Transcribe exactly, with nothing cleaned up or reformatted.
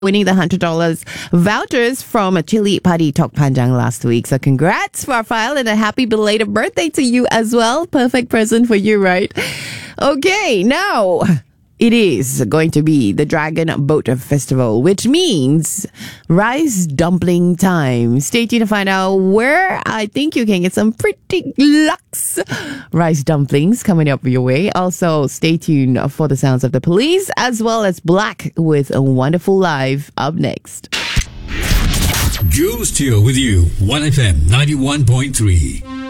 winning the one hundred dollars vouchers from a Chili Padi Tok Panjang last week. So congrats, Farfael, and a happy belated birthday to you as well. Perfect present for you, right? Okay, now it is going to be the Dragon Boat Festival, which means rice dumpling time. Stay tuned to find out where I think you can get some pretty luxe rice dumplings coming up your way. Also, stay tuned for the sounds of the police as well as Black with a Wonderful Life up next. Jules Teo with you, one F M ninety-one point three.